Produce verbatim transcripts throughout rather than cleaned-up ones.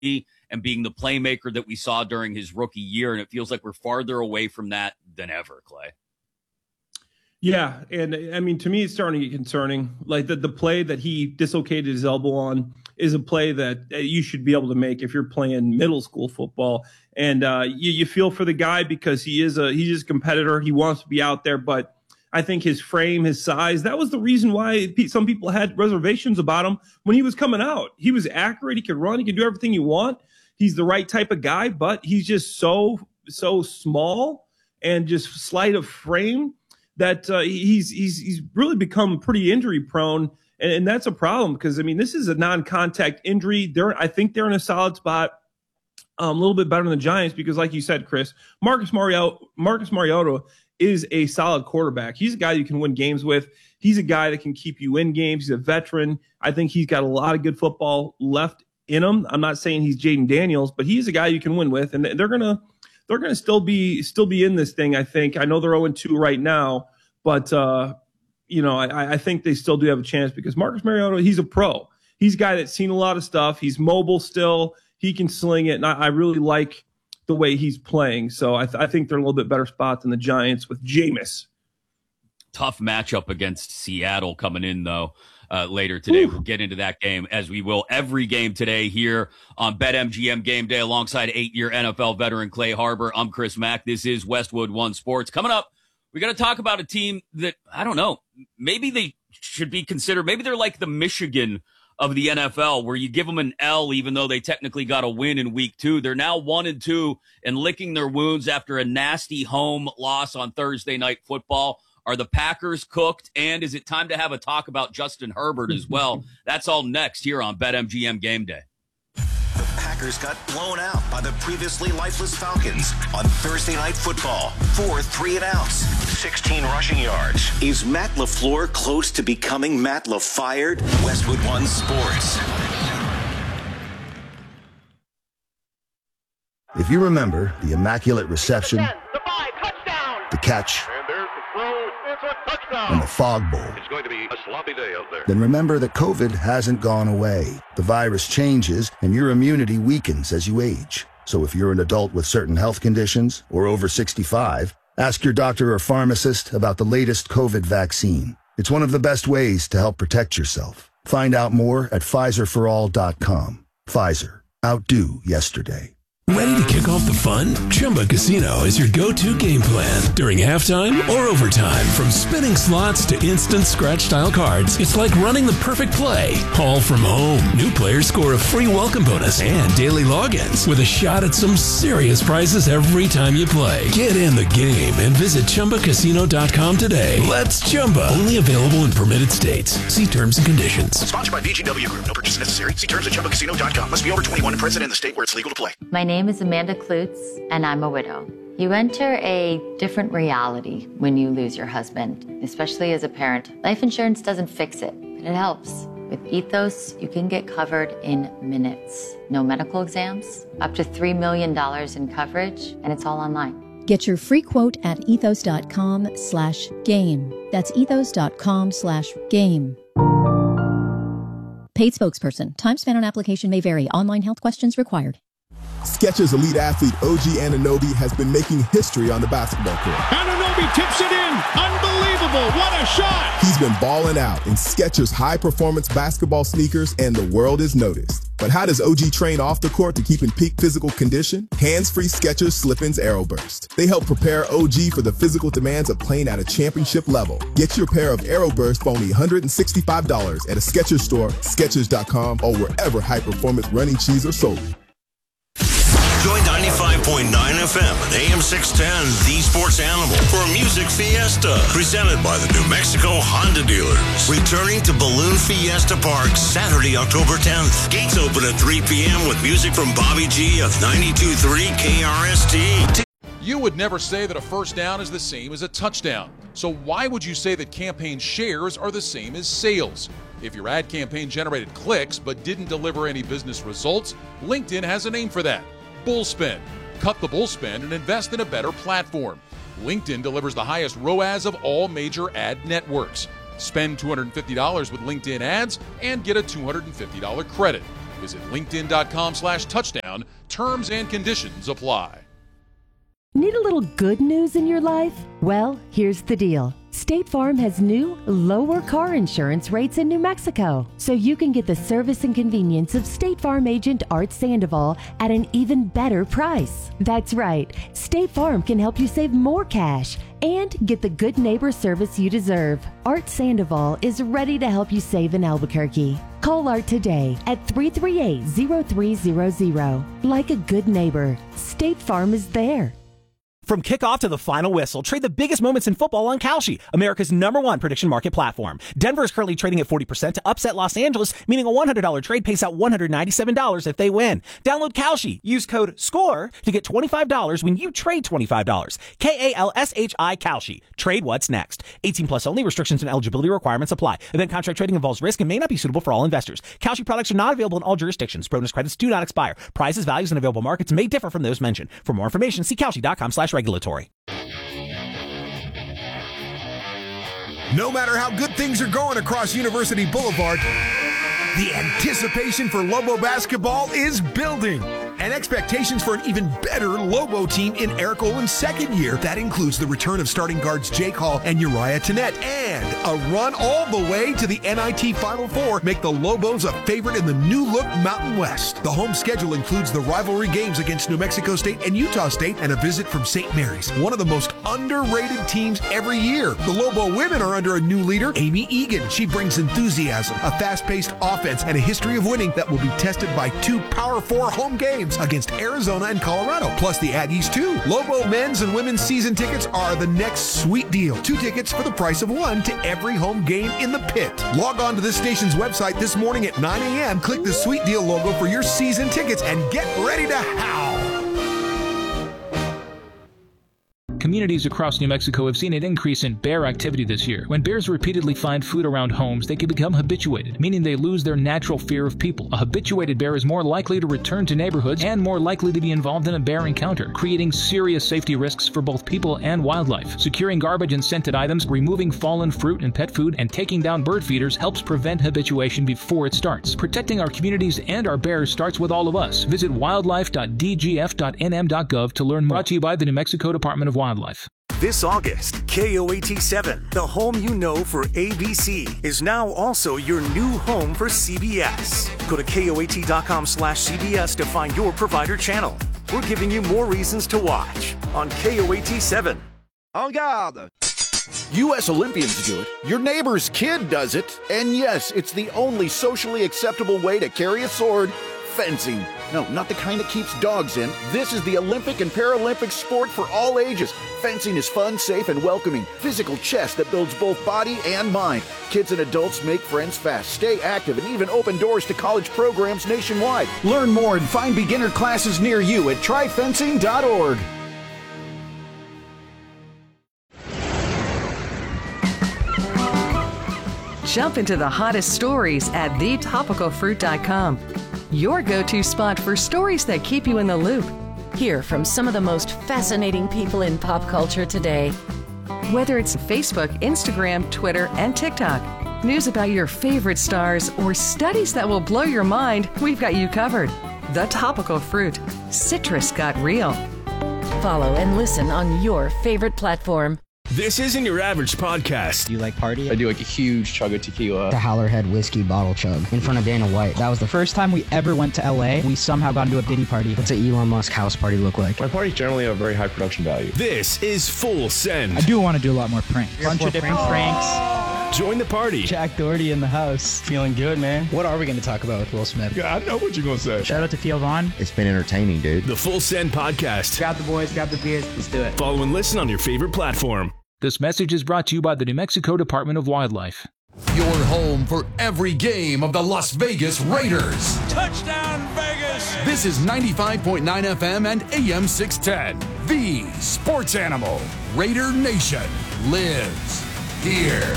and being the playmaker that we saw during his rookie year. And it feels like we're farther away from that than ever, Clay. Yeah, and I mean, to me, it's starting to get concerning. Like the, the play that he dislocated his elbow on is a play that you should be able to make if you're playing middle school football. And uh, you, you feel for the guy because he is a he's a competitor. He wants to be out there, but I think his frame, his size, that was the reason why some people had reservations about him when he was coming out. He was accurate. He could run. He could do everything you want. He's the right type of guy, but he's just so, so small and just slight of frame that uh, he's he's he's really become pretty injury prone, and, and that's a problem because I mean this is a non-contact injury. They're I think they're in a solid spot, um, a little bit better than the Giants because, like you said, Chris, Marcus Mariota Marcus Mariota is a solid quarterback. He's a guy you can win games with. He's a guy that can keep you in games. He's a veteran. I think he's got a lot of good football left in him. I'm not saying he's Jaden Daniels, but he's a guy you can win with, and they're gonna. They're going to still be still be in this thing, I think. I know they're oh and two right now, but, uh, you know, I, I think they still do have a chance because Marcus Mariota, he's a pro. He's a guy that's seen a lot of stuff. He's mobile still. He can sling it, and I, I really like the way he's playing. So I, th- I think they're in a little bit better spot than the Giants with Jameis. Tough matchup against Seattle coming in, though. Uh, later today. Ooh. We'll get into that game as we will every game today here on BetMGM Game Day alongside eight-year N F L veteran Clay Harbor. I'm Chris Mack. This is Westwood One Sports. Coming up, we got to talk about a team that, I don't know, maybe they should be considered, maybe they're like the Michigan of the N F L where you give them an L even though they technically got a win in week two. They're now one and two and licking their wounds after a nasty home loss on Thursday Night Football. Are the Packers cooked? And is it time to have a talk about Justin Herbert as well? That's all next here on BetMGM Game Day. The Packers got blown out by the previously lifeless Falcons on Thursday Night Football. Four three and outs, sixteen rushing yards. Is Matt LaFleur close to becoming Matt LaFired? Westwood One Sports. If you remember the Immaculate Reception, the catch, and the fog bowl. It's going to be a sloppy day out there. Then remember that COVID hasn't gone away. The virus changes and your immunity weakens as you age. So if you're an adult with certain health conditions or over sixty-five, ask your doctor or pharmacist about the latest COVID vaccine. It's one of the best ways to help protect yourself. Find out more at Pfizer for all dot com. Pfizer. Outdo yesterday. Ready to kick off the fun? Chumba Casino is your go-to game plan. During halftime or overtime, from spinning slots to instant scratch-style cards, it's like running the perfect play, all from home. New players score a free welcome bonus and daily logins with a shot at some serious prizes every time you play. Get in the game and visit Chumba Casino dot com today. Let's Chumba. Only available in permitted states. See terms and conditions. Sponsored by V G W Group. No purchase necessary. See terms at Chumba Casino dot com. Must be over twenty-one and present in the state where it's legal to play. My name is Amanda Klutz, and I'm a widow. You enter a different reality when you lose your husband, especially as a parent. Life insurance doesn't fix it, but it helps. With Ethos, you can get covered in minutes. No medical exams, up to three million dollars in coverage, and it's all online. Get your free quote at ethos dot com slash game. That's ethos dot com slash game. Paid spokesperson. Time spent on application may vary. Online health questions required. Skechers elite athlete O G Anunoby has been making history on the basketball court. Anunoby tips it in. Unbelievable. What a shot. He's been balling out in Skechers high-performance basketball sneakers, and the world is noticed. But how does O G train off the court to keep in peak physical condition? Hands-free Skechers Slip-ins Aeroburst. They help prepare O G for the physical demands of playing at a championship level. Get your pair of Aeroburst for only one hundred sixty-five dollars at a Skechers store, Skechers dot com, or wherever high-performance running shoes are sold. Join ninety-five point nine F M and A M six ten, The Sports Animal, for a music fiesta presented by the New Mexico Honda dealers. Returning to Balloon Fiesta Park Saturday, October tenth. Gates open at three p.m. with music from Bobby G of ninety-two point three K R S T. You would never say that a first down is the same as a touchdown. So why would you say that campaign shares are the same as sales? If your ad campaign generated clicks but didn't deliver any business results, LinkedIn has a name for that. Bullspin. Cut the bullspin and invest in a better platform. LinkedIn delivers the highest R O A S of all major ad networks. Spend two hundred fifty dollars with LinkedIn ads and get a two hundred fifty dollars credit. Visit linkedin.com slash touchdown. Terms and conditions apply. Need a little good news in your life? Well, here's the deal. State Farm has new, lower car insurance rates in New Mexico, so you can get the service and convenience of State Farm agent Art Sandoval at an even better price. That's right, State Farm can help you save more cash and get the good neighbor service you deserve. Art Sandoval is ready to help you save in Albuquerque. Call Art today at three three eight, zero three zero zero. Like a good neighbor, State Farm is there. From kickoff to the final whistle, trade the biggest moments in football on Kalshi, America's number one prediction market platform. Denver is currently trading at forty percent to upset Los Angeles, meaning a one hundred dollars trade pays out one hundred ninety-seven dollars if they win. Download Kalshi. Use code SCORE to get twenty-five dollars when you trade twenty-five dollars. K A L S H I Kalshi. Trade what's next. eighteen plus only. Restrictions and eligibility requirements apply. Event contract trading involves risk and may not be suitable for all investors. Kalshi products are not available in all jurisdictions. Bonus credits do not expire. Prices, values, and available markets may differ from those mentioned. For more information, see Kalshi.com slash regulatory. No matter how good things are going across University Boulevard, the anticipation for Lobo basketball is building. And expectations for an even better Lobo team in Eric Olin's second year. That includes the return of starting guards Jake Hall and Uriah Tennette, and a run all the way to the N I T Final Four make the Lobos a favorite in the new-look Mountain West. The home schedule includes the rivalry games against New Mexico State and Utah State and a visit from Saint Mary's, one of the most underrated teams every year. The Lobo women are under a new leader, Amy Egan. She brings enthusiasm, a fast-paced offense, and a history of winning that will be tested by two Power Four home games against Arizona and Colorado, plus the Aggies too. Lobo men's and women's season tickets are the next sweet deal. Two tickets for the price of one to every home game in the pit. Log on to this station's website this morning at nine a.m. Click the sweet deal logo for your season tickets and get ready to howl. Communities across New Mexico have seen an increase in bear activity this year. When bears repeatedly find food around homes, they can become habituated, meaning they lose their natural fear of people. A habituated bear is more likely to return to neighborhoods and more likely to be involved in a bear encounter, creating serious safety risks for both people and wildlife. Securing garbage and scented items, removing fallen fruit and pet food, and taking down bird feeders helps prevent habituation before it starts. Protecting our communities and our bears starts with all of us. Visit wildlife dot d g f dot n m dot gov to learn more. Brought to you by the New Mexico Department of Wildlife. This August, K O A T seven, the home you know for A B C, is now also your new home for C B S. Go to K O A T dot com slash C B S to find your provider channel. We're giving you more reasons to watch on K O A T seven. En garde! U S Olympians do it, your neighbor's kid does it, and yes, it's the only socially acceptable way to carry a sword. Fencing. No, not the kind that keeps dogs in. This is the Olympic and Paralympic sport for all ages. Fencing is fun, safe, and welcoming. Physical chess that builds both body and mind. Kids and adults make friends fast, stay active, and even open doors to college programs nationwide. Learn more and find beginner classes near you at try fencing dot org. Jump into the hottest stories at the topical fruit dot com. Your go-to spot for stories that keep you in the loop. Hear from some of the most fascinating people in pop culture today. Whether it's Facebook, Instagram, Twitter, and TikTok, news about your favorite stars, or studies that will blow your mind, we've got you covered. The Topical Fruit. Citrus got real. Follow and listen on your favorite platform. This isn't your average podcast. Do you like party? I do like a huge chug of tequila. The Howlerhead whiskey bottle chug in front of Dana White. That was the first time we ever went to L A. We somehow got into a Diddy party. What's an Elon Musk house party look like? My parties generally have a very high production value. This is Full Send. I do want to do a lot more pranks. A bunch of different pranks. pranks. Join the party. Jack Doherty in the house. Feeling good, man. What are we going to talk about with Will Smith? Yeah, I know what you're going to say. Shout out to Theo Vaughn. It's been entertaining, dude. The Full Send podcast. Grab the boys, grab the beers. Let's do it. Follow and listen on your favorite platform. This message is brought to you by the New Mexico Department of Wildlife. Your home for every game of the Las Vegas Raiders. Touchdown, Vegas! This is ninety-five point nine F M and A M six ten. The Sports Animal. Raider Nation lives here.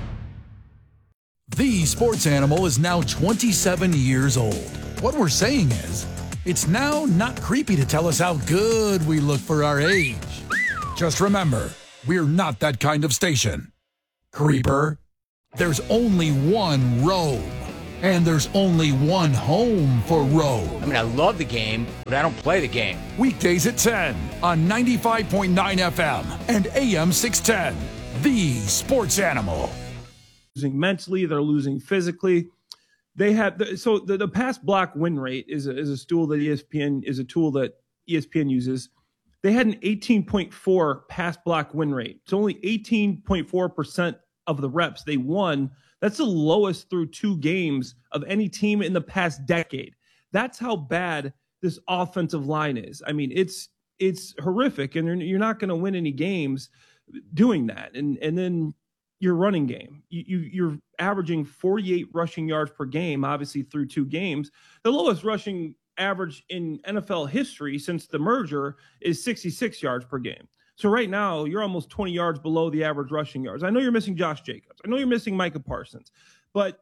The Sports Animal is now twenty-seven years old. What we're saying is, it's now not creepy to tell us how good we look for our age. Just remember, we're not that kind of station. Creeper. There's only one robe, And there's only one home for Row. I mean, I love the game, but I don't play the game. Weekdays at ten on ninety-five point nine F M and A M six ten, the sports animal. Losing mentally, they're losing physically. They have the, so the, the pass block win rate is a, is a tool that E S P N is a tool that E S P N uses. They had an eighteen point four pass block win rate. It's only eighteen point four percent of the reps they won. That's the lowest through two games of any team in the past decade. That's how bad this offensive line is. I mean, it's it's horrific, and you're, you're not going to win any games doing that. And and then your running game, you, you you're averaging forty-eight rushing yards per game, obviously through two games. The lowest rushing average in N F L history since the merger is sixty-six yards per game. So right now, you're almost twenty yards below the average rushing yards. I know you're missing Josh Jacobs. I know you're missing Micah Parsons. But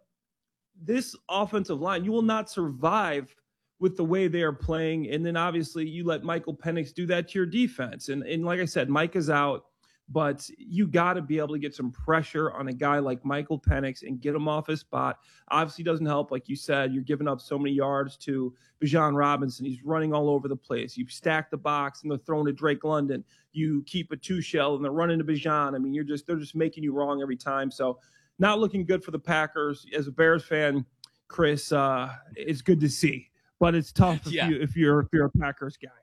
this offensive line, you will not survive with the way they are playing. And then obviously you let Michael Penix do that to your defense. And, and like I said, Mike is out. But you got to be able to get some pressure on a guy like Michael Penix and get him off his spot. Obviously doesn't help. Like you said, you're giving up so many yards to Bijan Robinson. He's running all over the place. You stack the box and they're throwing to Drake London. You keep a two shell and they're running to Bijan. I mean, you're just they're just making you wrong every time. So not looking good for the Packers. As a Bears fan, Chris, uh, it's good to see. But it's tough if, yeah. you, if you're if you're a Packers guy.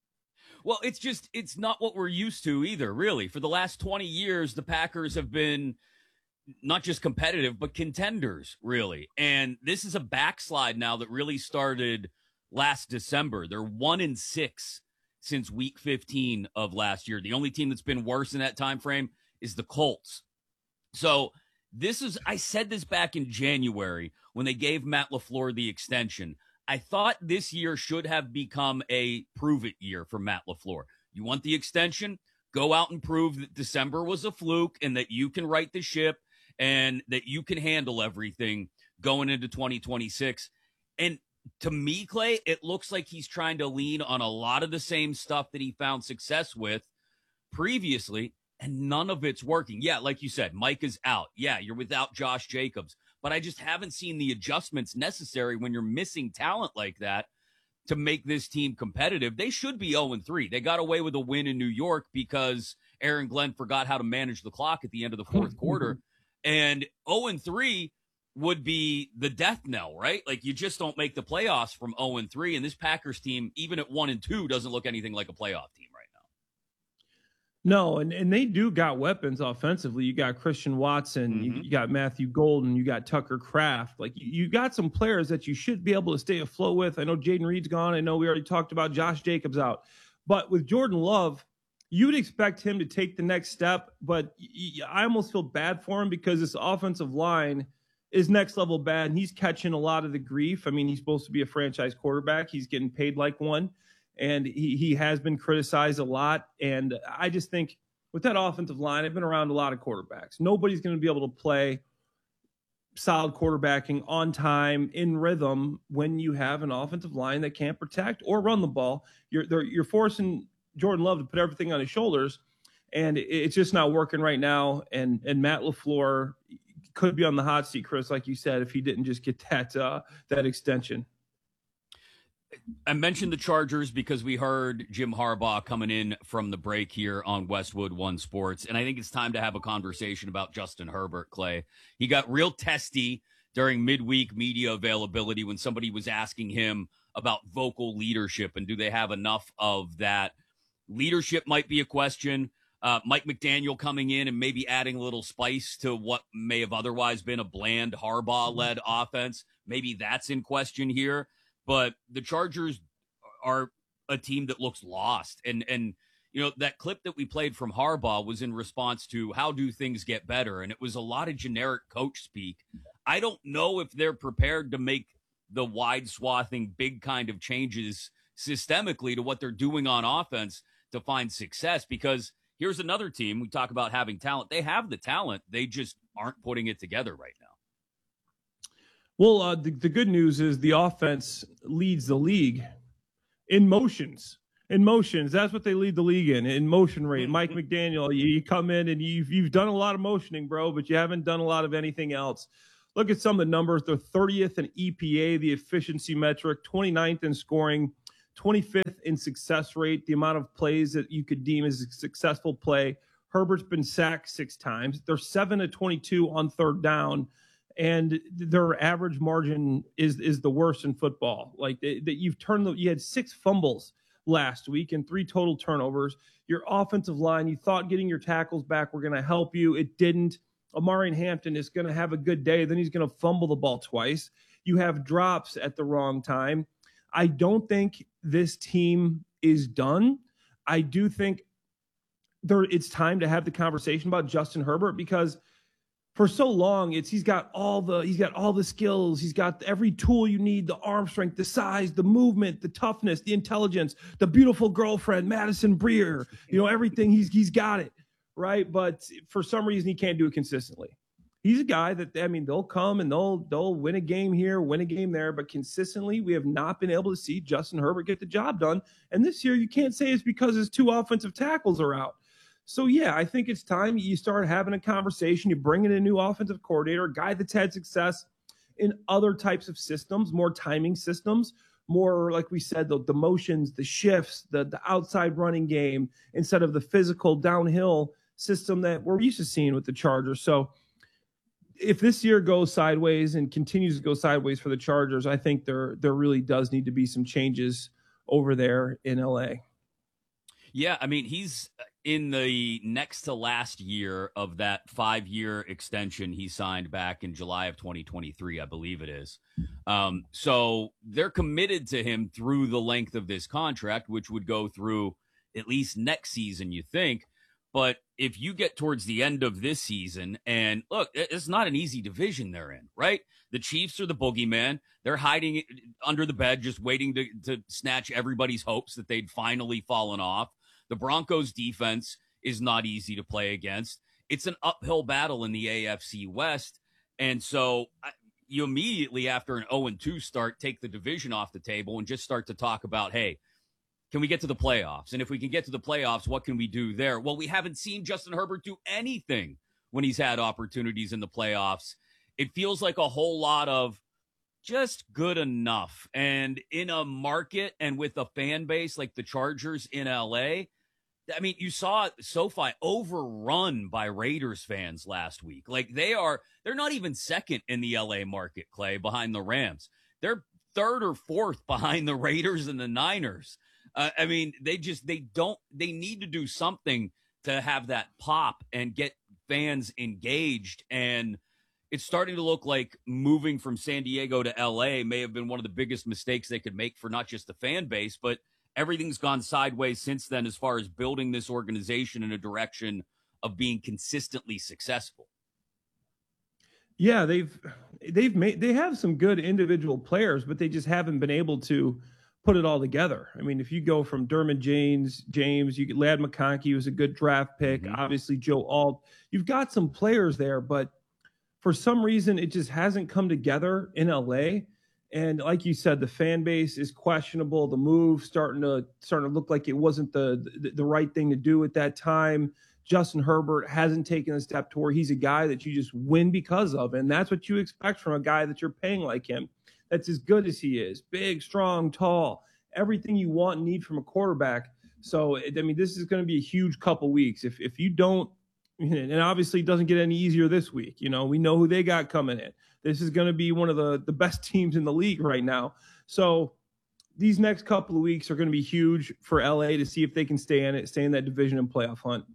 Well, it's just, it's not what we're used to either, really. For the last twenty years, the Packers have been not just competitive, but contenders, really. And this is a backslide now that really started last December. They're one and six since week fifteen of last year. The only team that's been worse in that time frame is the Colts. So this is, I said this back in January when they gave Matt LaFleur the extension. I thought this year should have become a prove-it year for Matt LaFleur. You want the extension? Go out and prove that December was a fluke and that you can right the ship and that you can handle everything going into twenty twenty-six. And to me, Clay, it looks like he's trying to lean on a lot of the same stuff that he found success with previously, and none of it's working. Yeah, like you said, Mike is out. Yeah, you're without Josh Jacobs. But I just haven't seen the adjustments necessary when you're missing talent like that to make this team competitive. They should be oh and three. They got away with a win in New York because Aaron Glenn forgot how to manage the clock at the end of the fourth quarter. And oh and three would be the death knell, right? Like, you just don't make the playoffs from oh and three. And this Packers team, even at one and two, doesn't look anything like a playoff team right now. No, and, and they do got weapons offensively. You got Christian Watson, mm-hmm. you, you got Matthew Golden, you got Tucker Kraft. Like, you, you got some players that you should be able to stay afloat with. I know Jaden Reed's gone. I know we already talked about Josh Jacobs out. But with Jordan Love, you would expect him to take the next step. But I almost feel bad for him because this offensive line is next level bad, and he's catching a lot of the grief. I mean, he's supposed to be a franchise quarterback. He's getting paid like one. And he, he has been criticized a lot. And I just think with that offensive line, I've been around a lot of quarterbacks. Nobody's going to be able to play solid quarterbacking on time, in rhythm, when you have an offensive line that can't protect or run the ball. You're you're forcing Jordan Love to put everything on his shoulders, and it's just not working right now. And and Matt LaFleur could be on the hot seat, Chris, like you said, if he didn't just get that uh, that extension. I mentioned the Chargers because we heard Jim Harbaugh coming in from the break here on Westwood One Sports, and I think it's time to have a conversation about Justin Herbert, Clay. He got real testy during midweek media availability when somebody was asking him about vocal leadership and do they have enough of that. Leadership might be a question. Uh, Mike McDaniel coming in and maybe adding a little spice to what may have otherwise been a bland Harbaugh-led offense. Maybe that's in question here. But the Chargers are a team that looks lost. And, and you know, that clip that we played from Harbaugh was in response to how do things get better? And it was a lot of generic coach speak. I don't know if they're prepared to make the wide swathing, big kind of changes systemically to what they're doing on offense to find success. Because here's another team. We talk about having talent. They have the talent. They just aren't putting it together right now. Well, uh, the, the good news is the offense leads the league in motions. In motions, that's what they lead the league in, in motion rate. Mike McDaniel, you, you come in and you've, you've done a lot of motioning, bro, but you haven't done a lot of anything else. look at some of the numbers. They're thirtieth in E P A, the efficiency metric, twenty-ninth in scoring, twenty-fifth in success rate, the amount of plays that you could deem as a successful play. Herbert's been sacked six times. They're seven to twenty-two on third down, and their average margin is is the worst in football. Like that, you've turned the, you had six fumbles last week and three total turnovers. Your offensive line, you thought getting your tackles back were going to help you. It didn't. Omarion Hampton is going to have a good day. Then he's going to fumble the ball twice. You have drops at the wrong time. I don't think this team is done. I do think there it's time to have the conversation about Justin Herbert, because for so long it's he's got all the he's got all the skills, he's got every tool you need, the arm strength, the size, the movement, the toughness, the intelligence, the beautiful girlfriend, Madison Breer, you know, everything, he's he's got it, right? But for some reason he can't do it consistently. He's a guy that, I mean, they'll come and they'll they'll win a game here, win a game there, but consistently we have not been able to see Justin Herbert get the job done. And this year you can't say it's because his two offensive tackles are out. So, yeah, I think it's time you start having a conversation. You bring in a new offensive coordinator, a guy that's had success in other types of systems, more timing systems, more, like we said, the, the motions, the shifts, the, the outside running game, instead of the physical downhill system that we're used to seeing with the Chargers. So if this year goes sideways and continues to go sideways for the Chargers, I think there there really does need to be some changes over there in L A. Yeah, I mean, he's in the next to last year of that five-year extension he signed back in July of twenty twenty-three, I believe it is. Um, so they're committed to him through the length of this contract, which would go through at least next season, you think. But if you get towards the end of this season, and look, it's not an easy division they're in, right? The Chiefs are the boogeyman. They're hiding under the bed, just waiting to, to snatch everybody's hopes that they'd finally fallen off. The Broncos defense is not easy to play against. It's an uphill battle in the A F C West. And so you immediately, after an oh and two start, take the division off the table and just start to talk about, hey, can we get to the playoffs? And if we can get to the playoffs, what can we do there? Well, we haven't seen Justin Herbert do anything when he's had opportunities in the playoffs. It feels like a whole lot of just good enough. And in a market and with a fan base like the Chargers in L A, I mean, you saw SoFi overrun by Raiders fans last week. Like they are, they're not even second in the L A market, Clay, behind the Rams. They're third or fourth behind the Raiders and the Niners. Uh, I mean, they just, they don't, they need to do something to have that pop and get fans engaged. And it's starting to look like moving from San Diego to L A may have been one of the biggest mistakes they could make for not just the fan base, but everything's gone sideways since then as far as building this organization in a direction of being consistently successful. Yeah, they've they've made they have some good individual players, but they just haven't been able to put it all together. I mean, if you go from Dermond James, James, you get Ladd McConkey, was a good draft pick. Mm-hmm. Obviously, Joe Alt. You've got some players there, but for some reason, it just hasn't come together in L A. And like you said, the fan base is questionable. The move starting to starting to look like it wasn't the, the the right thing to do at that time. Justin Herbert hasn't taken a step to where he's a guy that you just win because of, and that's what you expect from a guy that you're paying like him. That's as good as he is, big, strong, tall, everything you want and need from a quarterback. So I mean, this is going to be a huge couple weeks. If if you don't, and obviously it doesn't get any easier this week. You know, we know who they got coming in. This is going to be one of the, the best teams in the league right now. So these next couple of weeks are going to be huge for L A to see if they can stay in it, stay in that division and playoff hunt.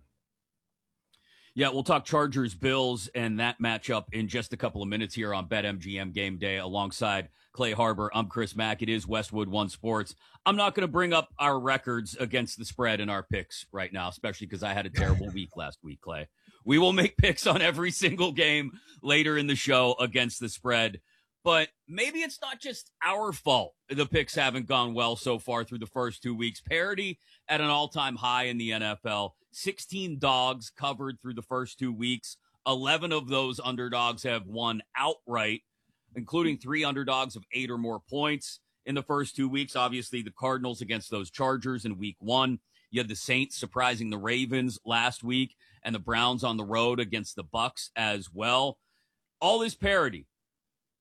Yeah, we'll talk Chargers, Bills, and that matchup in just a couple of minutes here on BetMGM Game Day alongside Clay Harbor. I'm Chris Mack. It is Westwood One Sports. I'm not going to bring up our records against the spread in our picks right now, especially because I had a terrible week last week, Clay. We will make picks on every single game later in the show against the spread. But maybe it's not just our fault the picks haven't gone well so far through the first two weeks. Parity at an all-time high in the N F L. sixteen dogs covered through the first two weeks. eleven of those underdogs have won outright, including three underdogs of eight or more points in the first two weeks. Obviously, the Cardinals against those Chargers in week one. You had the Saints surprising the Ravens last week and the Browns on the road against the Bucks as well. All this parity.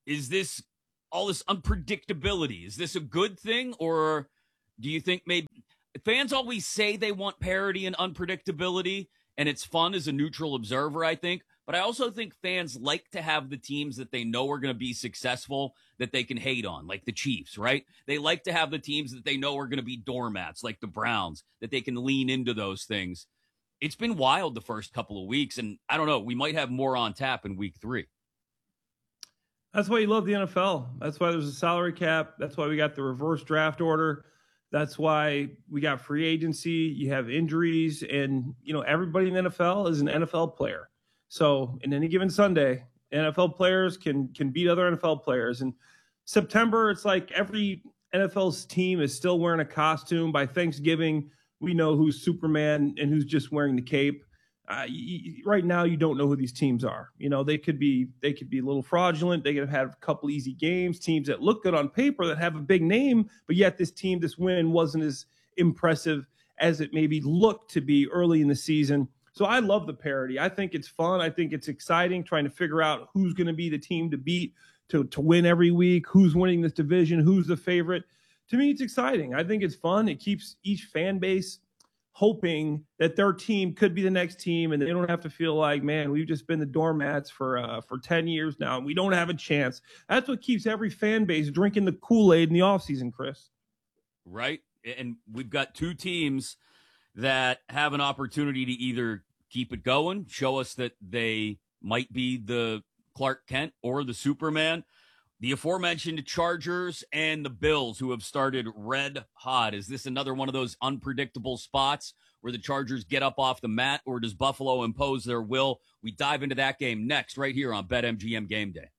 is this all this unpredictability? Is this a good thing, or do you think maybe fans always say they want parity and unpredictability, and it's fun as a neutral observer, I think. But I also think fans like to have the teams that they know are going to be successful that they can hate on, like the Chiefs, right? They like to have the teams that they know are going to be doormats, like the Browns, that they can lean into those things. It's been wild the first couple of weeks, and I don't know, we might have more on tap in week three. That's why you love the N F L. That's why there's a salary cap. That's why we got the reverse draft order. That's why we got free agency. You have injuries, and, you know, everybody in the N F L is an N F L player. So in any given Sunday, N F L players can can beat other N F L players. In September, it's like every N F L's team is still wearing a costume. By Thanksgiving, we know who's Superman and who's just wearing the cape. Uh, you, right now, you don't know who these teams are. You know, they could be they could be a little fraudulent. They could have had a couple easy games. Teams that look good on paper that have a big name, but yet this team, this win wasn't as impressive as it maybe looked to be early in the season. So I love the parity. I think it's fun. I think it's exciting trying to figure out who's going to be the team to beat, to, to win every week, who's winning this division, who's the favorite. To me, it's exciting. I think it's fun. It keeps each fan base hoping that their team could be the next team, and they don't have to feel like, man, we've just been the doormats for uh, for ten years now, and we don't have a chance. That's what keeps every fan base drinking the Kool-Aid in the offseason, Chris. Right? And we've got two teams that have an opportunity to either keep it going, show us that they might be the Clark Kent or the Superman. The aforementioned Chargers and the Bills, who have started red hot. Is this another one of those unpredictable spots where the Chargers get up off the mat, or does Buffalo impose their will? We dive into that game next, right here on BetMGM Game Day.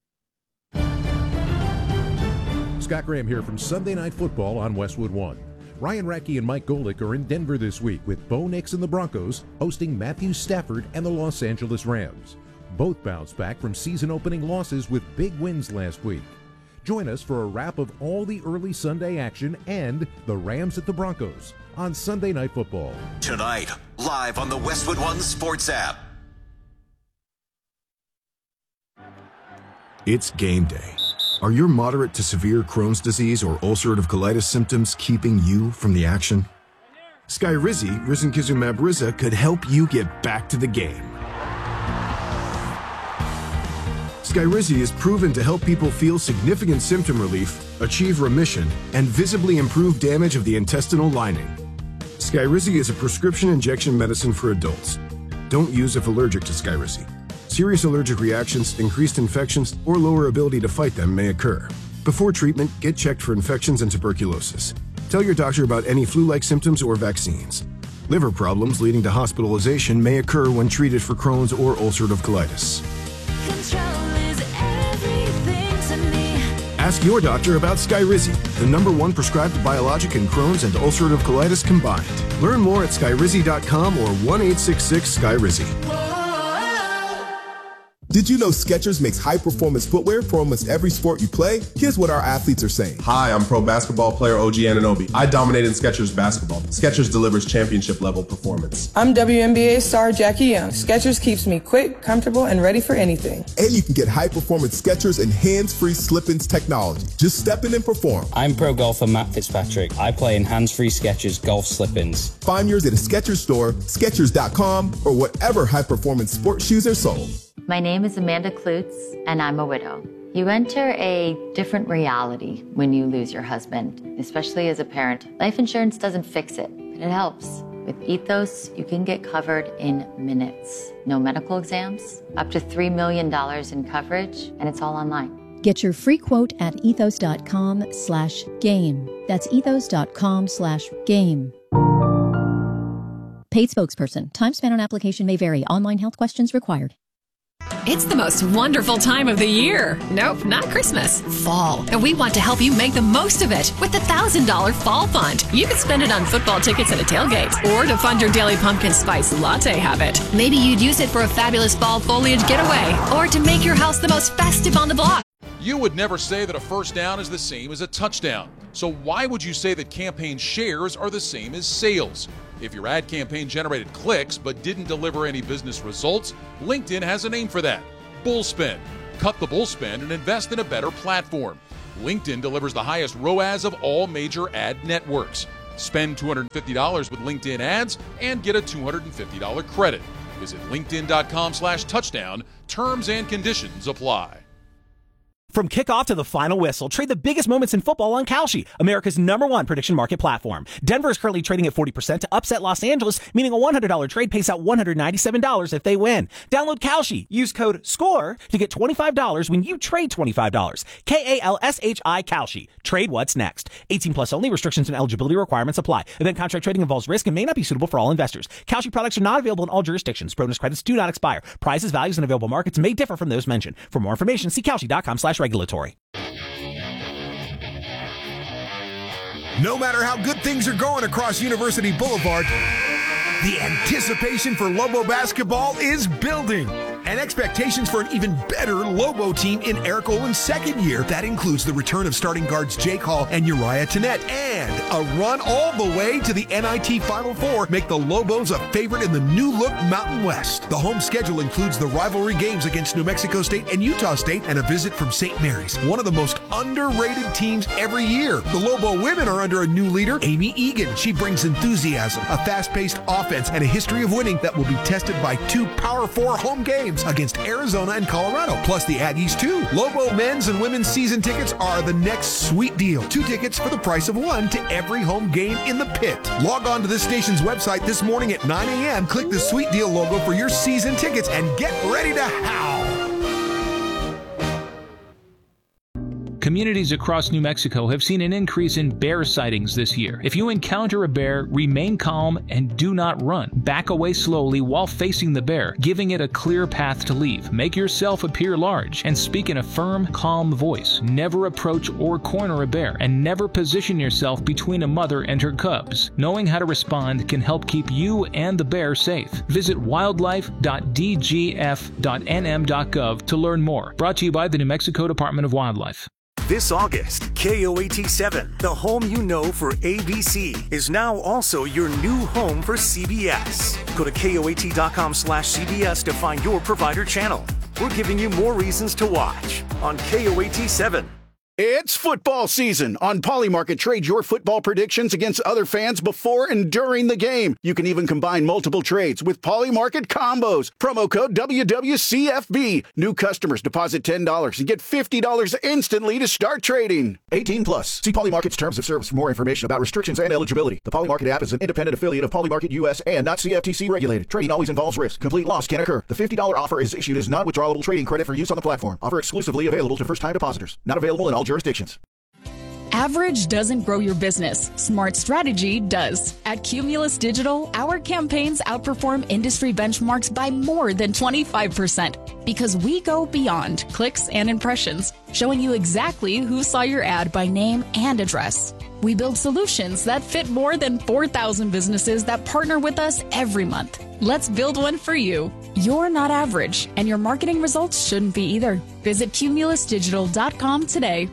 Scott Graham here from Sunday Night Football on Westwood One. Ryan Radke and Mike Golick are in Denver this week with Bo Nix and the Broncos hosting Matthew Stafford and the Los Angeles Rams. Both bounced back from season-opening losses with big wins last week. Join us for a wrap of all the early Sunday action and the Rams at the Broncos on Sunday Night Football. Tonight, live on the Westwood One Sports app. It's game day. Are your moderate to severe Crohn's disease or ulcerative colitis symptoms keeping you from the action? Skyrizi, risankizumab Riza, could help you get back to the game. Skyrizi is proven to help people feel significant symptom relief, achieve remission, and visibly improve damage of the intestinal lining. Skyrizi is a prescription injection medicine for adults. Don't use if allergic to Skyrizi. Serious allergic reactions, increased infections, or lower ability to fight them may occur. Before treatment, get checked for infections and tuberculosis. Tell your doctor about any flu-like symptoms or vaccines. Liver problems leading to hospitalization may occur when treated for Crohn's or ulcerative colitis. Ask your doctor about Skyrizi, the number one prescribed biologic in Crohn's and ulcerative colitis combined. Learn more at skyrizi dot com or one eight six six Skyrizi. Did you know Skechers makes high-performance footwear for almost every sport you play? Here's what our athletes are saying. Hi, I'm pro basketball player O G Anunoby. I dominate in Skechers basketball. Skechers delivers championship-level performance. I'm W N B A star Jackie Young. Skechers keeps me quick, comfortable, and ready for anything. And you can get high-performance Skechers and hands-free slip-ins technology. Just step in and perform. I'm pro golfer Matt Fitzpatrick. I play in hands-free Skechers golf slip-ins. Find yours at a Skechers store, skechers dot com, or whatever high-performance sports shoes are sold. My name is Amanda Klutz, and I'm a widow. You enter a different reality when you lose your husband, especially as a parent. Life insurance doesn't fix it, but it helps. With Ethos, you can get covered in minutes. No medical exams, up to three million dollars in coverage, and it's all online. Get your free quote at ethos dot com slash game. That's ethos dot com slash game. Paid spokesperson. Time spent on application may vary. Online health questions required. It's the most wonderful time of the year. Nope, not Christmas. Fall. And we want to help you make the most of it with the one thousand dollars Fall Fund. You can spend it on football tickets and a tailgate, or to fund your daily pumpkin spice latte habit. Maybe you'd use it for a fabulous fall foliage getaway, or to make your house the most festive on the block. You would never say that a first down is the same as a touchdown. So why would you say that campaign shares are the same as sales? If your ad campaign generated clicks but didn't deliver any business results, LinkedIn has a name for that: Bullspin. Cut the bull spend and invest in a better platform. LinkedIn delivers the highest R O A S of all major ad networks. Spend two hundred fifty dollars with LinkedIn ads and get a two hundred fifty dollars credit. Visit linkedin.com slash touchdown. Terms and conditions apply. From kickoff to the final whistle, trade the biggest moments in football on Kalshi, America's number one prediction market platform. Denver is currently trading at forty percent to upset Los Angeles, meaning a one hundred dollars trade pays out one hundred ninety-seven dollars if they win. Download Kalshi. Use code SCORE to get twenty-five dollars when you trade twenty-five dollars. K A L S H I Kalshi. Trade what's next. eighteen plus only. Restrictions and eligibility requirements apply. Event contract trading involves risk and may not be suitable for all investors. Kalshi products are not available in all jurisdictions. Bonus credits do not expire. Prices, values, and available markets may differ from those mentioned. For more information, see Kalshi.com slash regulatory. No matter how good things are going across University Boulevard, the anticipation for Lobo basketball is building. And expectations for an even better Lobo team in Eric Olin's second year. That includes the return of starting guards Jake Hall and Uriah Tennette, and a run all the way to the N I T Final Four make the Lobos a favorite in the new-look Mountain West. The home schedule includes the rivalry games against New Mexico State and Utah State, and a visit from Saint Mary's, one of the most underrated teams every year. The Lobo women are under a new leader, Amy Egan. She brings enthusiasm, a fast-paced offense, and a history of winning that will be tested by two Power Four home games against Arizona and Colorado, plus the Aggies too. Lobo men's and women's season tickets are the next sweet deal. Two tickets for the price of one to every home game in the pit. Log on to this station's website this morning at nine a.m. Click the sweet deal logo for your season tickets and get ready to howl. Communities across New Mexico have seen an increase in bear sightings this year. If you encounter a bear, remain calm and do not run. Back away slowly while facing the bear, giving it a clear path to leave. Make yourself appear large and speak in a firm, calm voice. Never approach or corner a bear, and never position yourself between a mother and her cubs. Knowing how to respond can help keep you and the bear safe. Visit wildlife dot d g f dot n m dot gov to learn more. Brought to you by the New Mexico Department of Wildlife. This August, K O A T seven, the home you know for A B C, is now also your new home for C B S. Go to K O A T dot com slash C B S to find your provider channel. We're giving you more reasons to watch on K O A T seven. It's football season. On Polymarket, trade your football predictions against other fans before and during the game. You can even combine multiple trades with Polymarket combos. Promo code W W C F B. New customers deposit ten dollars and get fifty dollars instantly to start trading. eighteen plus. See Polymarket's terms of service for more information about restrictions and eligibility. The Polymarket app is an independent affiliate of Polymarket U S and not C F T C regulated. Trading always involves risk. Complete loss can occur. The fifty dollars offer is issued as non-withdrawable trading credit for use on the platform. Offer exclusively available to first-time depositors. Not available in all jurisdictions. Average doesn't grow your business. Smart strategy does. At Cumulus Digital, our campaigns outperform industry benchmarks by more than twenty-five percent because we go beyond clicks and impressions, showing you exactly who saw your ad by name and address. We build solutions that fit more than four thousand businesses that partner with us every month. Let's build one for you. You're not average, and your marketing results shouldn't be either. Visit cumulus digital dot com today.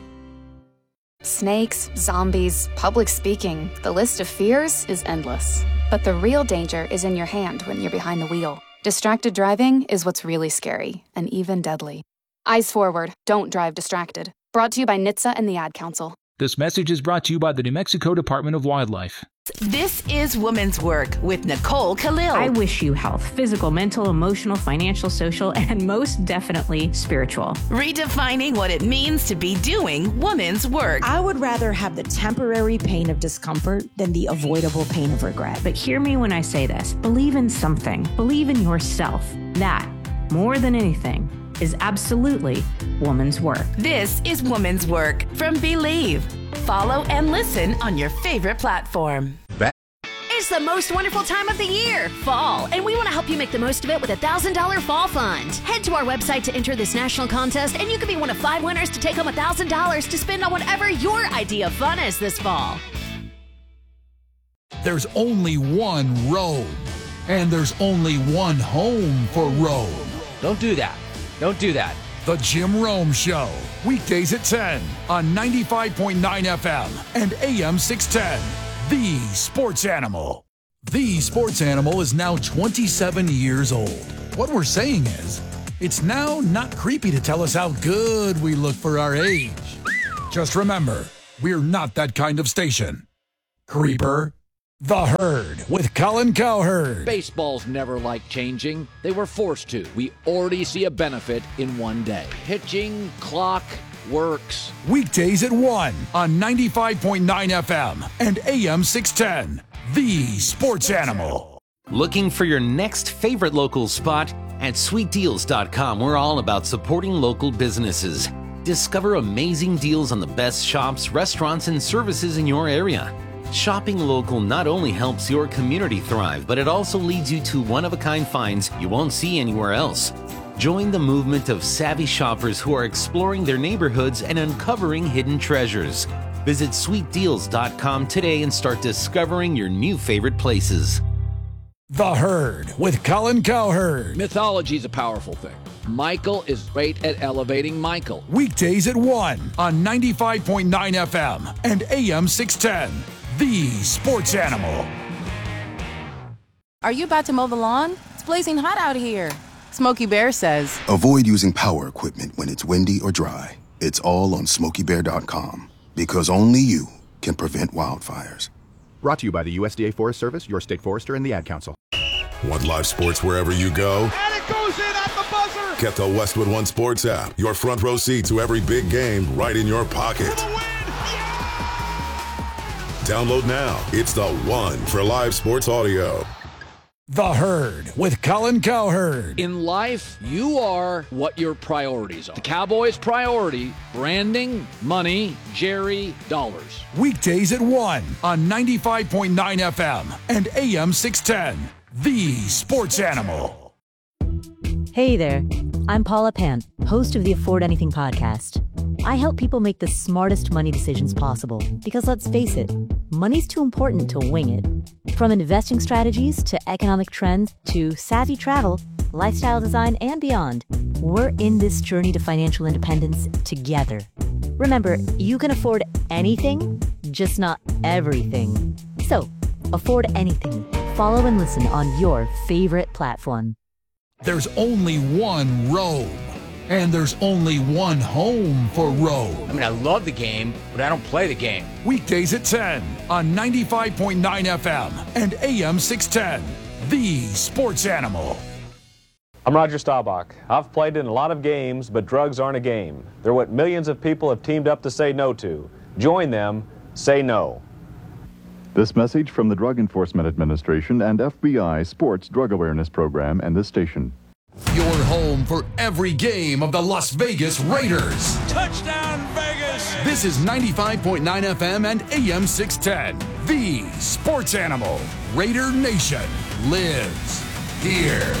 Snakes, zombies, public speaking, the list of fears is endless. But the real danger is in your hand when you're behind the wheel. Distracted driving is what's really scary and even deadly. Eyes forward, don't drive distracted. Brought to you by N H T S A and the Ad Council. This message is brought to you by the New Mexico Department of Wildlife. This is Women's Work with Nicole Khalil. I wish you health, physical, mental, emotional, financial, social, and most definitely spiritual. Redefining what it means to be doing women's work. I would rather have the temporary pain of discomfort than the avoidable pain of regret. But hear me when I say this. Believe in something. Believe in yourself. That, more than anything, is absolutely woman's work. This is Woman's Work from Believe. Follow and listen on your favorite platform. It's the most wonderful time of the year, fall, and we want to help you make the most of it with a one thousand dollars Fall Fund. Head to our website to enter this national contest, and you can be one of five winners to take home one thousand dollars to spend on whatever your idea of fun is this fall. There's only one road, and there's only one home for road. Don't do that. Don't do that. The Jim Rome Show, weekdays at ten on ninety-five point nine F M and A M six ten. The Sports Animal. The Sports Animal is now twenty-seven years old. What we're saying is, It's now not creepy to tell us how good we look for our age. Just remember, we're not that kind of station. Creeper. The Herd with Colin Cowherd. Baseball's never liked changing. They were forced to. We already see a benefit in one day. Pitching clock works. Weekdays at one on ninety-five point nine F M and A M six ten. The Sports Animal. Looking for your next favorite local spot? At sweet deals dot com, we're all about supporting local businesses. Discover amazing deals on the best shops, restaurants, and services in your area. Shopping local not only helps your community thrive, but it also leads you to one-of-a-kind finds you won't see anywhere else. Join the movement of savvy shoppers who are exploring their neighborhoods and uncovering hidden treasures. Visit sweet deals dot com today and start discovering your new favorite places. The Herd with Colin Cowherd. Mythology is a powerful thing. Michael is great at elevating Michael. Weekdays at one on ninety-five point nine F M and A M six ten. The Sports Animal. Are you about to mow the lawn? It's blazing hot out here. Smokey Bear says, avoid using power equipment when it's windy or dry. It's all on smokey bear dot com because only you can prevent wildfires. Brought to you by the U S D A Forest Service, your state forester, and the Ad Council. Want live sports wherever you go? And it goes in at the buzzer! Get the Westwood One Sports app. Your front row seat to every big game right in your pocket. Download now. It's the one for live sports audio. The Herd with Colin Cowherd. In life, you are what your priorities are. The Cowboys' priority, branding, money, Jerry, dollars. Weekdays at one on ninety-five point nine F M and A M six ten. The Sports Animal. Hey there. I'm Paula Pant, host of the Afford Anything podcast. I help people make the smartest money decisions possible because, let's face it, money's too important to wing it. From investing strategies to economic trends to savvy travel, lifestyle design, and beyond, we're in this journey to financial independence together. Remember, you can afford anything, just not everything. So, afford anything. Follow and listen on your favorite platform. There's only one Rome, and there's only one home for Rome. I mean, I love the game, but I don't play the game. Weekdays at ten on ninety-five point nine F M and A M six ten. The Sports Animal. I'm Roger Staubach. I've played in a lot of games, but drugs aren't a game. They're what millions of people have teamed up to say no to. Join them. Say no. This message from the Drug Enforcement Administration and F B I Sports Drug Awareness Program and this station. Your home for every game of the Las Vegas Raiders. Touchdown, Vegas! This is ninety-five point nine F M and A M six ten. The Sports Animal. Raider Nation lives here.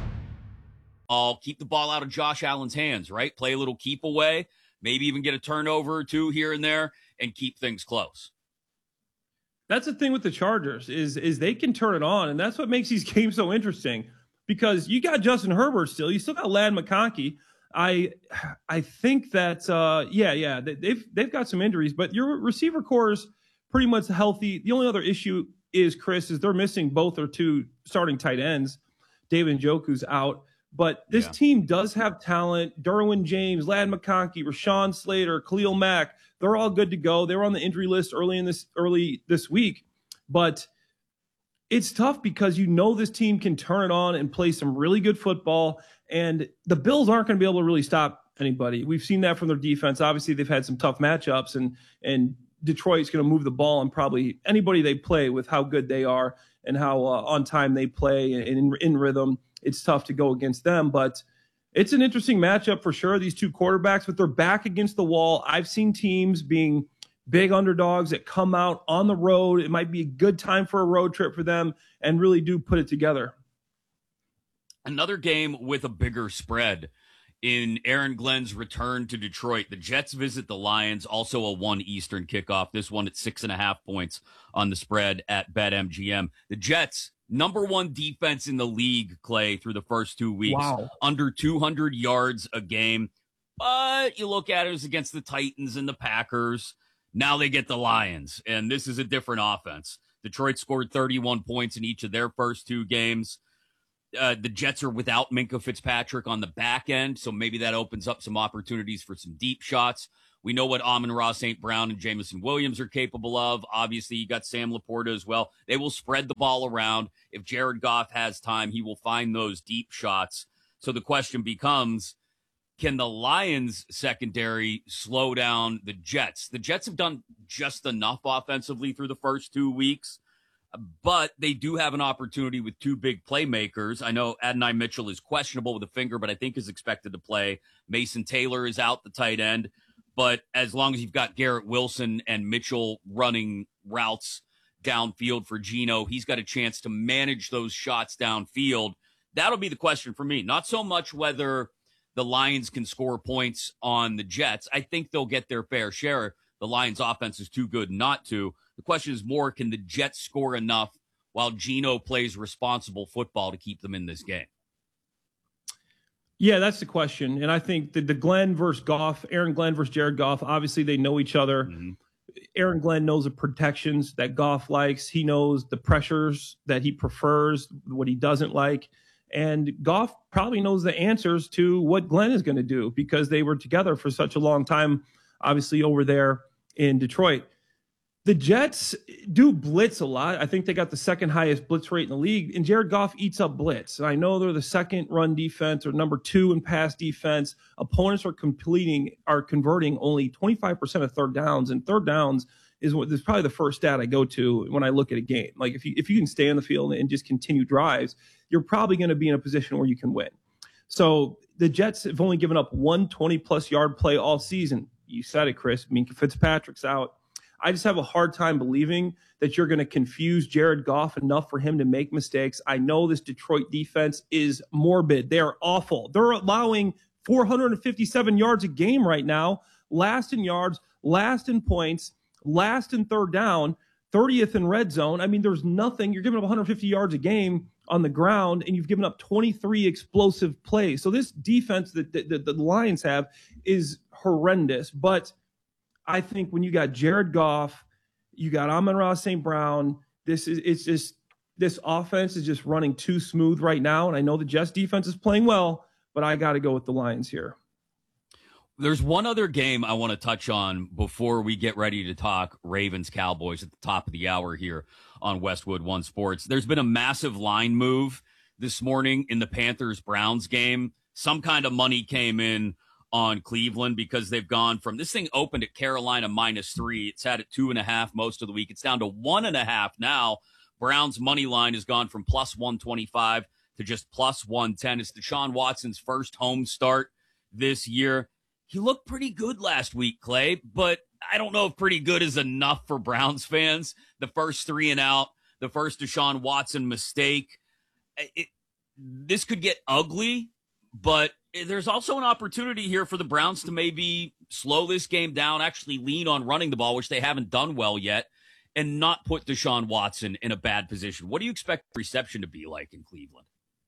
I'll keep the ball out of Josh Allen's hands, right? Play a little keep away, maybe even get a turnover or two here and there and keep things close. That's the thing with the Chargers is, is they can turn it on, and that's what makes these games so interesting because you got Justin Herbert still. You still got Ladd McConkey. I I think that, uh, yeah, yeah, they've, they've got some injuries, but your receiver core is pretty much healthy. The only other issue is, Chris, is they're missing both or two starting tight ends. David Njoku's out. But this yeah. team does have talent. Derwin James, Ladd McConkey, Rashawn Slater, Khalil Mack, they're all good to go. They were on the injury list early in this early this week. But it's tough because you know this team can turn it on and play some really good football. And the Bills aren't going to be able to really stop anybody. We've seen that from their defense. Obviously, they've had some tough matchups, and and Detroit's going to move the ball on probably anybody they play with how good they are and how uh, on time they play and in, in rhythm. It's tough to go against them, but it's an interesting matchup for sure, these two quarterbacks, but they're back against the wall. I've seen teams being big underdogs that come out on the road. It might be a good time for a road trip for them and really do put it together. Another game with a bigger spread in Aaron Glenn's return to Detroit. The Jets visit the Lions, also a one Eastern kickoff. This one at six and a half points on the spread at BetMGM. The Jets, number one defense in the league, Clay, through the first two weeks. Wow. Under two hundred yards a game. But you look at it as against the Titans and the Packers. Now they get the Lions, and this is a different offense. Detroit scored thirty-one points in each of their first two games. Uh, the Jets are without Minkah Fitzpatrick on the back end, so maybe that opens up some opportunities for some deep shots. We know what Amon-Ra Saint Brown and Jameson Williams are capable of. Obviously, you got Sam Laporta as well. They will spread the ball around. If Jared Goff has time, he will find those deep shots. So the question becomes, can the Lions secondary slow down the Jets? The Jets have done just enough offensively through the first two weeks. But they do have an opportunity with two big playmakers. I know Adonai Mitchell is questionable with a finger, but I think is expected to play. Mason Taylor is out, the tight end. But as long as you've got Garrett Wilson and Mitchell running routes downfield for Geno, he's got a chance to manage those shots downfield. That'll be the question for me. Not so much whether the Lions can score points on the Jets. I think they'll get their fair share. The Lions' offense is too good not to. The question is more, can the Jets score enough while Geno plays responsible football to keep them in this game? Yeah, that's the question. And I think that the Glenn versus Goff, Aaron Glenn versus Jared Goff, obviously they know each other. Mm-hmm. Aaron Glenn knows the protections that Goff likes. He knows the pressures that he prefers, what he doesn't like. And Goff probably knows the answers to what Glenn is going to do because they were together for such a long time, obviously over there in Detroit. The Jets do blitz a lot. I think they got the second highest blitz rate in the league, and Jared Goff eats up blitz. And I know they're the second run defense or number two in pass defense. Opponents are completing, are converting only twenty-five percent of third downs, and third downs is what is probably the first stat I go to when I look at a game. Like if you if you can stay on the field and just continue drives, you're probably going to be in a position where you can win. So the Jets have only given up one twenty-plus yard play all season. You said it, Chris. Minkah Fitzpatrick's out. I just have a hard time believing that you're going to confuse Jared Goff enough for him to make mistakes. I know this Detroit defense is morbid. They are awful. They're allowing four hundred fifty-seven yards a game right now, last in yards, last in points, last in third down, thirtieth in red zone. I mean, there's nothing. You're giving up one hundred fifty yards a game on the ground, and you've given up twenty-three explosive plays. So this defense that the, the, the Lions have is horrendous, but I think when you got Jared Goff, you got Amon-Ra Saint Brown, this is it's just this offense is just running too smooth right now. And I know the Jets defense is playing well, but I got to go with the Lions here. There's one other game I want to touch on before we get ready to talk Ravens Cowboys at the top of the hour here on Westwood One Sports. There's been a massive line move this morning in the Panthers Browns game. Some kind of money came in on Cleveland because they've gone from this thing opened at Carolina minus three. It's had it two and a half most of the week. It's down to one and a half now. Browns money line has gone from plus one twenty-five to just plus one ten. It's Deshaun Watson's first home start this year. He looked pretty good last week, Clay, but I don't know if pretty good is enough for Browns fans. The first three and out, the first Deshaun Watson mistake. It, this could get ugly, but there's also an opportunity here for the Browns to maybe slow this game down, actually lean on running the ball, which they haven't done well yet, and not put Deshaun Watson in a bad position. What do you expect reception to be like in Cleveland?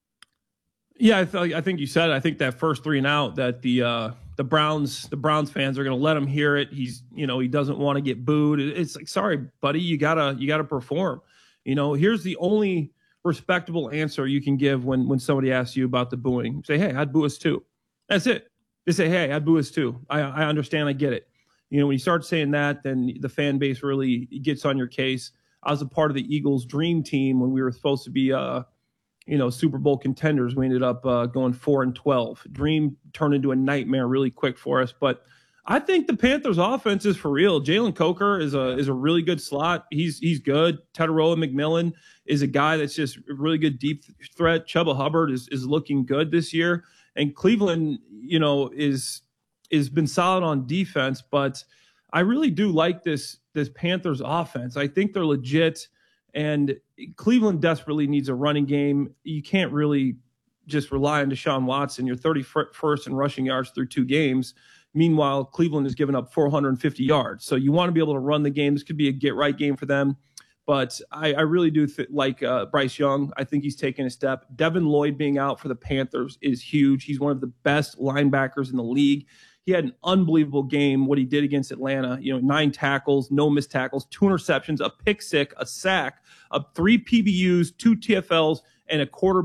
Yeah, I, th- I think you said it. I think that first three and out that the uh, the Browns the Browns fans are going to let him hear it. He's you know he doesn't want to get booed. It's like, sorry, buddy, you gotta you gotta perform. You know, here's the only respectable answer you can give when when somebody asks you about the booing. Say, hey, I'd boo us too. That's it. They say, hey, I'd boo us too. I I understand. I get it. You know, when you start saying that, then the fan base really gets on your case. I was a part of the Eagles' dream team when we were supposed to be, uh, you know, Super Bowl contenders. We ended up uh, going four and twelve. Dream turned into a nightmare really quick for us. But I think the Panthers' offense is for real. Jalen Coker is a is a really good slot. He's he's good. Teteroa McMillan is a guy that's just a really good deep threat. Chuba Hubbard is is looking good this year. And Cleveland, you know, is is been solid on defense, but I really do like this this Panthers offense. I think they're legit, and Cleveland desperately needs a running game. You can't really just rely on Deshaun Watson. You're thirty-first in rushing yards through two games. Meanwhile, Cleveland has given up four hundred fifty yards. So you want to be able to run the game. This could be a get-right game for them. But I, I really do th- like uh, Bryce Young. I think he's taken a step. Devin Lloyd being out for the Panthers is huge. He's one of the best linebackers in the league. He had an unbelievable game, what he did against Atlanta. You know, nine tackles, no missed tackles, two interceptions, a pick six, a sack, a three P B Us, two T F Ls, and a quarterback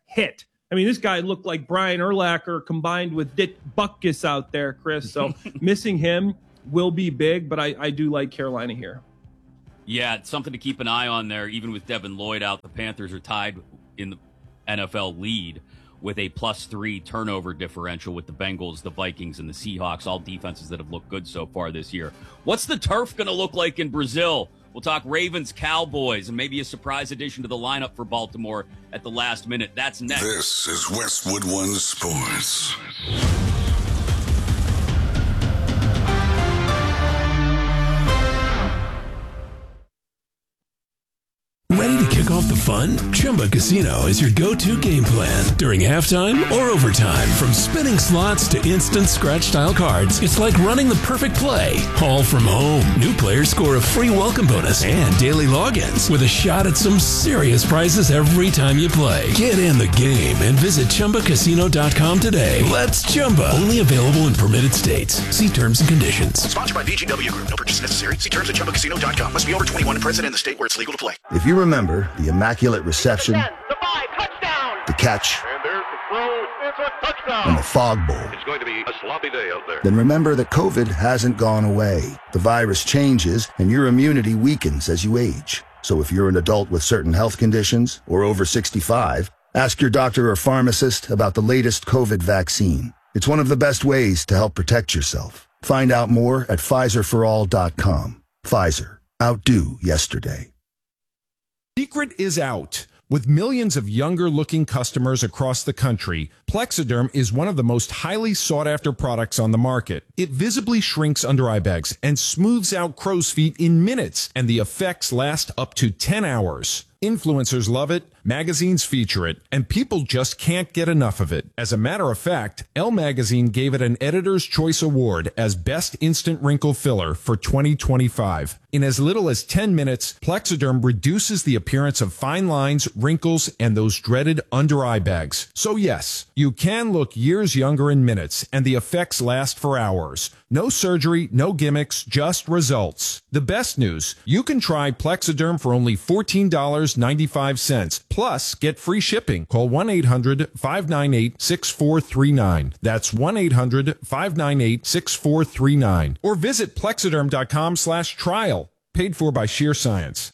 hit. I mean, this guy looked like Brian Urlacher combined with Dick Butkus out there, Chris. So missing him will be big, but I, I do like Carolina here. Yeah, it's something to keep an eye on there. Even with Devin Lloyd out, the Panthers are tied in the N F L lead with a plus three turnover differential with the Bengals, the Vikings, and the Seahawks, all defenses that have looked good so far this year. What's the turf going to look like in Brazil? We'll talk Ravens, Cowboys, and maybe a surprise addition to the lineup for Baltimore at the last minute. That's next. This is Westwood One Sports. Ready to kick off the fun? Chumba Casino is your go-to game plan during halftime or overtime. From spinning slots to instant scratch-style cards, it's like running the perfect play, all from home. New players score a free welcome bonus and daily logins with a shot at some serious prizes every time you play. Get in the game and visit Chumba Casino dot com today. Let's Chumba. Only available in permitted states. See terms and conditions. Sponsored by V G W Group. No purchase necessary. See terms at Chumba Casino dot com. Must be over twenty-one and present in the state where it's legal to play. If you remember the immaculate reception, the, five, the catch, and there's the throw. It's a touchdown. And the fog bowl, it's going to be a sloppy day out there. Then remember that COVID hasn't gone away. The virus changes, and your immunity weakens as you age. So if you're an adult with certain health conditions or over sixty-five, ask your doctor or pharmacist about the latest COVID vaccine. It's one of the best ways to help protect yourself. Find out more at Pfizer for all dot com. Pfizer. Outdo yesterday. Secret is out. With millions of younger-looking customers across the country, Plexiderm is one of the most highly sought-after products on the market. It visibly shrinks under-eye bags and smooths out crow's feet in minutes, and the effects last up to ten hours. Influencers love it, magazines feature it, and people just can't get enough of it. As a matter of fact, Elle Magazine gave it an Editor's Choice Award as Best Instant Wrinkle Filler for twenty twenty-five. In as little as ten minutes, Plexiderm reduces the appearance of fine lines, wrinkles, and those dreaded under-eye bags. So yes, you can look years younger in minutes, and the effects last for hours. No surgery, no gimmicks, just results. The best news, you can try Plexiderm for only fourteen dollars and ninety-five cents. Plus, get free shipping. Call one eight hundred, five nine eight, six four three nine. That's one eight hundred, five nine eight, six four three nine. Or visit Plexiderm dot com slash trial. Paid for by Sheer Science.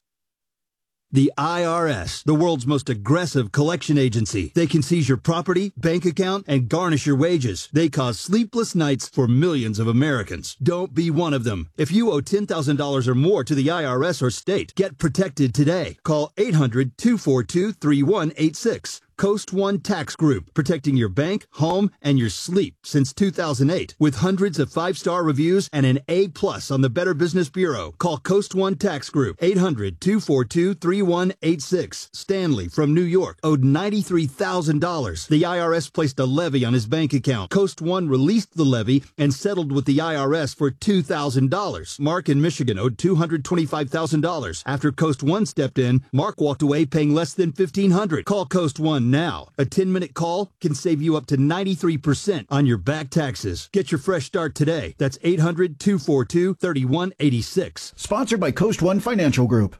The I R S, the world's most aggressive collection agency. They can seize your property, bank account, and garnish your wages. They cause sleepless nights for millions of Americans. Don't be one of them. If you owe ten thousand dollars or more to the I R S or state, get protected today. Call eight hundred, two four two, three one eight six. Coast One Tax Group, protecting your bank, home, and your sleep since two thousand eight. With hundreds of five-star reviews and an A plus on the Better Business Bureau. Call Coast One Tax Group, eight hundred, two four two, three one eight six. Stanley from New York owed ninety-three thousand dollars. The I R S placed a levy on his bank account. Coast One released the levy and settled with the I R S for two thousand dollars. Mark in Michigan owed two hundred twenty-five thousand dollars. After Coast One stepped in, Mark walked away paying less than fifteen hundred dollars. Call Coast One now. A ten-minute call can save you up to ninety-three percent on your back taxes. Get your fresh start today. That's eight hundred, two four two, three one eight six. Sponsored by Coast One Financial Group.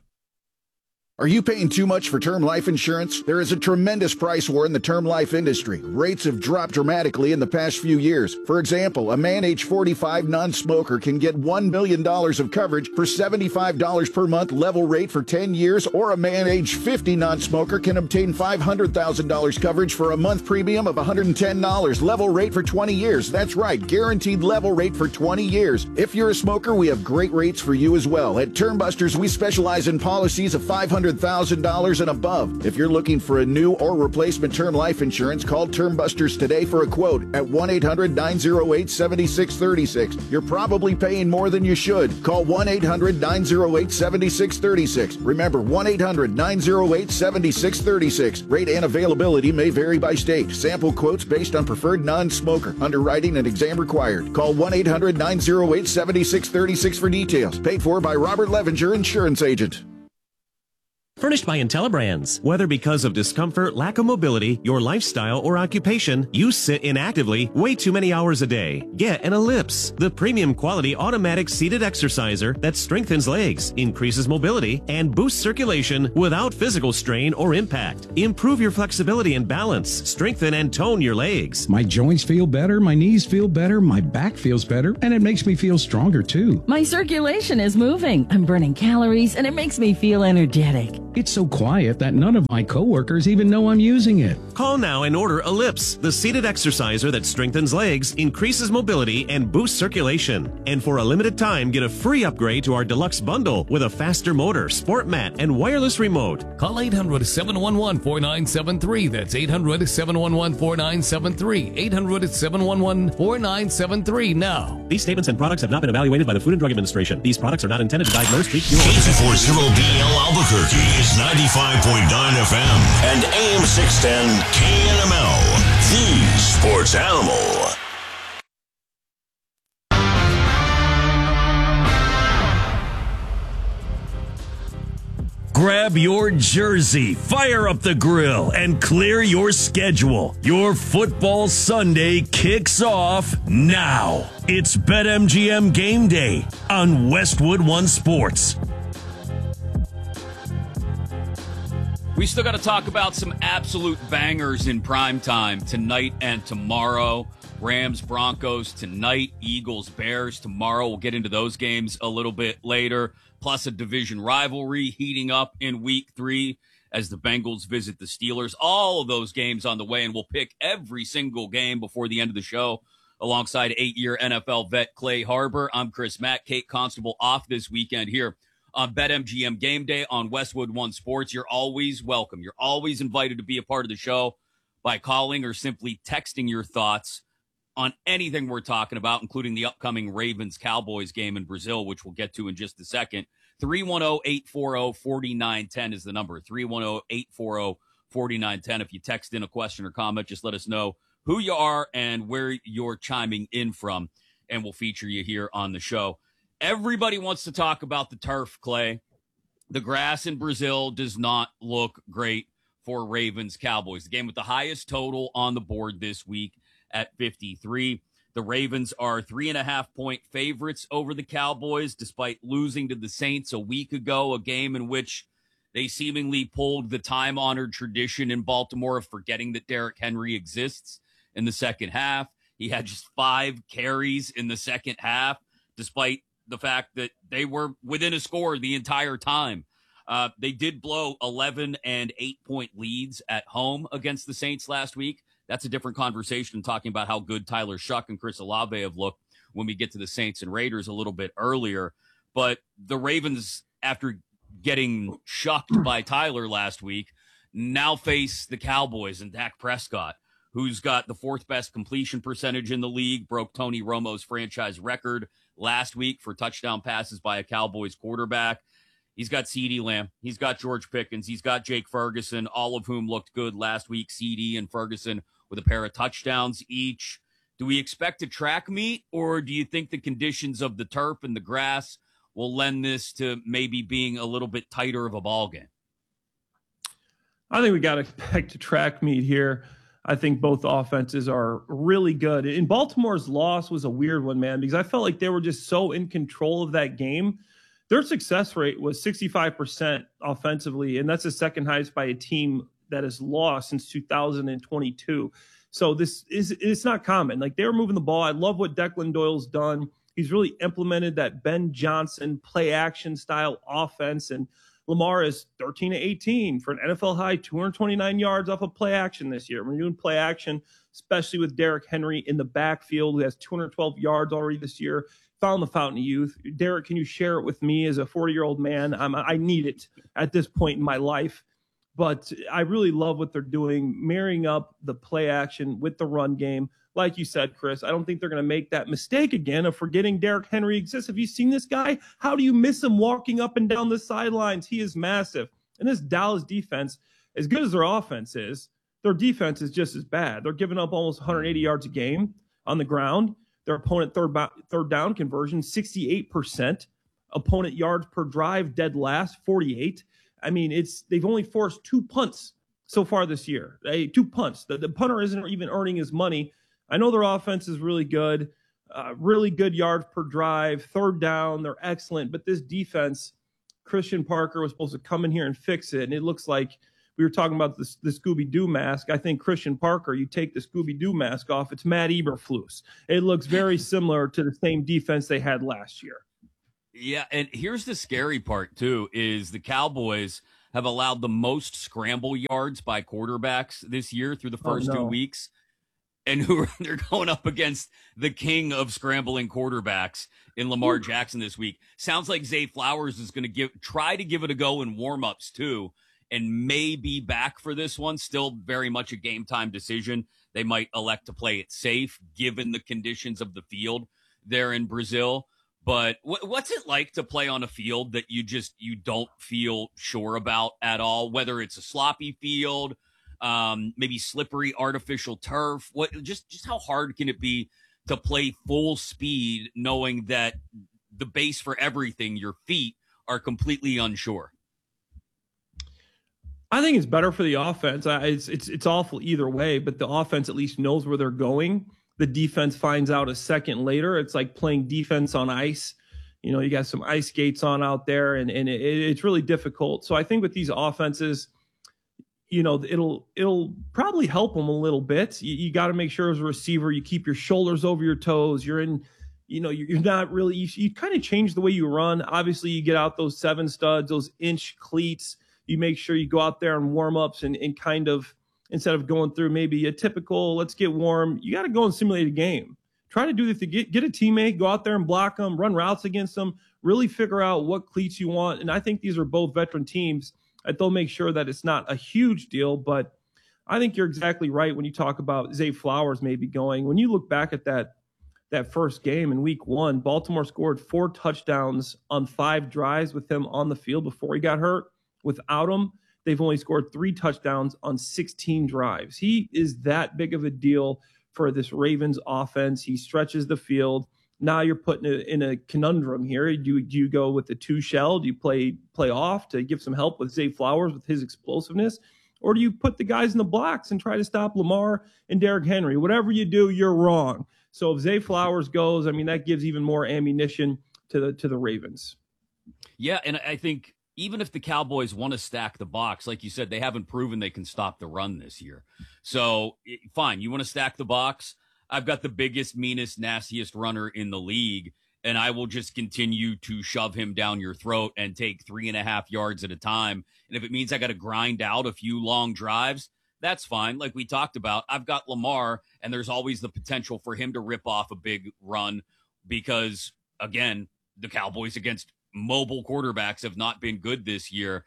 Are you paying too much for term life insurance? There is a tremendous price war in the term life industry. Rates have dropped dramatically in the past few years. For example, a man age forty-five non-smoker can get one million dollars of coverage for seventy-five dollars per month level rate for ten years, or a man age fifty non-smoker can obtain five hundred thousand dollars coverage for a month premium of one hundred ten dollars level rate for twenty years. That's right, guaranteed level rate for twenty years. If you're a smoker, we have great rates for you as well. At Term Busters, we specialize in policies of five hundred thousand dollars and above. If you're looking for a new or replacement term life insurance, call Term Busters today for a quote at one eight hundred, nine oh eight, seven six three six. You're probably paying more than you should. Call one eight hundred, nine oh eight, seven six three six. Remember, one eight hundred, nine oh eight, seven six three six. Rate and availability may vary by state. Sample quotes based on preferred non-smoker. Underwriting and exam required. Call one eight hundred, nine oh eight, seven six three six for details. Paid for by Robert Levinger, Insurance Agent. Furnished by IntelliBrands. Whether because of discomfort, lack of mobility, your lifestyle, or occupation, you sit inactively way too many hours a day. Get an Ellipse, the premium quality automatic seated exerciser that strengthens legs, increases mobility, and boosts circulation without physical strain or impact. Improve your flexibility and balance. Strengthen and tone your legs. My joints feel better, my knees feel better, my back feels better, and it makes me feel stronger too. My circulation is moving. I'm burning calories, and it makes me feel energetic. It's so quiet that none of my coworkers even know I'm using it. Call now and order Ellipse, the seated exerciser that strengthens legs, increases mobility, and boosts circulation. And for a limited time, get a free upgrade to our deluxe bundle with a faster motor, sport mat, and wireless remote. Call eight hundred, seven one one, four nine seven three. That's eight hundred, seven one one, four nine seven three. eight hundred, seven one one, four nine seven three now. These statements and products have not been evaluated by the Food and Drug Administration. These products are not intended to diagnose, treat, cure, or K two forty B L Albuquerque is ninety-five point nine F M and A M six ten K N M L, the sports animal. Grab your jersey, fire up the grill, and clear your schedule. Your football Sunday kicks off now. It's BetMGM Game Day on Westwood One Sports. We still got to talk about some absolute bangers in prime time tonight and tomorrow. Rams, Broncos tonight, Eagles, Bears tomorrow. We'll get into those games a little bit later. Plus a division rivalry heating up in week three as the Bengals visit the Steelers. All of those games on the way, and we'll pick every single game before the end of the show alongside eight-year N F L vet Clay Harbor. I'm Chris Mack. Kate Constable off this weekend here on BetMGM Game Day on Westwood One Sports. You're always welcome. You're always invited to be a part of the show by calling or simply texting your thoughts on anything we're talking about, including the upcoming Ravens-Cowboys game in Brazil, which we'll get to in just a second. three one zero, eight four zero, four nine one zero is the number. three one zero, eight four zero, four nine one zero. If you text in a question or comment, just let us know who you are and where you're chiming in from, and we'll feature you here on the show. Everybody wants to talk about the turf, Clay. The grass in Brazil does not look great for Ravens-Cowboys. The game with the highest total on the board this week at fifty-three. The Ravens are three and a half point favorites over the Cowboys, despite losing to the Saints a week ago, a game in which they seemingly pulled the time-honored tradition in Baltimore of forgetting that Derrick Henry exists in the second half. He had just five carries in the second half, despite the fact that they were within a score the entire time. Uh, they did blow eleven and eight point leads at home against the Saints last week. That's a different conversation, talking about how good Tyler Shuck and Chris Olave have looked when we get to the Saints and Raiders a little bit earlier. But the Ravens, after getting shucked by Tyler last week, now face the Cowboys and Dak Prescott, who's got the fourth best completion percentage in the league, broke Tony Romo's franchise record last week for touchdown passes by a Cowboys quarterback. He's got CeeDee Lamb. He's got George Pickens. He's got Jake Ferguson, all of whom looked good last week. CeeDee and Ferguson with a pair of touchdowns each. Do we expect a track meet, or do you think the conditions of the turf and the grass will lend this to maybe being a little bit tighter of a ball game? I think we got to expect a track meet here. I think both offenses are really good. And Baltimore's loss was a weird one, man, because I felt like they were just so in control of that game. Their success rate was sixty-five percent offensively, and that's the second highest by a team that has lost since two thousand twenty-two. So this is, it's not common. Like, they were moving the ball. I love what Declan Doyle's done. He's really implemented that Ben Johnson play action style offense, and Lamar is thirteen to eighteen for an N F L high, two hundred twenty-nine yards off of play action this year. We're doing play action, especially with Derrick Henry in the backfield, who has two hundred twelve yards already this year. Found the fountain of youth. Derrick, can you share it with me as a forty-year-old man? I'm, I need it at this point in my life. But I really love what they're doing, marrying up the play action with the run game. Like you said, Chris, I don't think they're going to make that mistake again of forgetting Derrick Henry exists. Have you seen this guy? How do you miss him walking up and down the sidelines? He is massive. And this Dallas defense, as good as their offense is, their defense is just as bad. They're giving up almost one hundred eighty yards a game on the ground. Their opponent third third down conversion, sixty-eight percent. Opponent yards per drive, dead last, forty-eight. I mean, it's they've only forced two punts so far this year. They, two punts. The, the punter isn't even earning his money. I know their offense is really good, uh, really good yards per drive, third down. They're excellent. But this defense, Christian Parker was supposed to come in here and fix it. And it looks like we were talking about this, the Scooby-Doo mask. I think Christian Parker, you take the Scooby-Doo mask off, it's Matt Eberflus. It looks very similar to the same defense they had last year. Yeah, and here's the scary part, too, is the Cowboys have allowed the most scramble yards by quarterbacks this year through the first oh, no. two weeks. And who are, they're going up against the king of scrambling quarterbacks in Lamar Ooh. Jackson this week. Sounds like Zay Flowers is going to give try to give it a go in warmups too, and may be back for this one. Still very much a game time decision. They might elect to play it safe given the conditions of the field there in Brazil. But w- what's it like to play on a field that you just you don't feel sure about at all? Whether it's a sloppy field, um, maybe slippery artificial turf. What just just how hard can it be to play full speed, knowing that the base for everything, your feet, are completely unsure? I think it's better for the offense. It's it's it's awful either way, but the offense at least knows where they're going. The defense finds out a second later. It's like playing defense on ice. You know, you got some ice skates on out there, and, and it, it's really difficult. So I think with these offenses, you know, it'll it'll probably help them a little bit. You, you got to make sure as a receiver, you keep your shoulders over your toes. You're in, you know, you're not really, you, you kind of change the way you run. Obviously, you get out those seven studs, those inch cleats. You make sure you go out there and warm ups and, and kind of, instead of going through maybe a typical, let's get warm, you got to go and simulate a game. Try to do this to get, get a teammate, go out there and block them, run routes against them, really figure out what cleats you want. And I think these are both veteran teams that they'll make sure that it's not a huge deal. But I think you're exactly right when you talk about Zay Flowers maybe going. When you look back at that, that first game in week one, Baltimore scored four touchdowns on five drives with him on the field before he got hurt. Without him, they've only scored three touchdowns on sixteen drives. He is that big of a deal for this Ravens offense. He stretches the field. Now you're putting it in a conundrum here. Do, do you go with the two shell? Do you play play off to give some help with Zay Flowers with his explosiveness? Or do you put the guys in the blocks and try to stop Lamar and Derrick Henry? Whatever you do, you're wrong. So if Zay Flowers goes, I mean, that gives even more ammunition to the to the Ravens. Yeah, and I think even if the Cowboys want to stack the box, like you said, they haven't proven they can stop the run this year. So, fine, you want to stack the box? I've got the biggest, meanest, nastiest runner in the league, and I will just continue to shove him down your throat and take three and a half yards at a time. And if it means I got to grind out a few long drives, that's fine. Like we talked about, I've got Lamar, and there's always the potential for him to rip off a big run because, again, the Cowboys against mobile quarterbacks have not been good this year.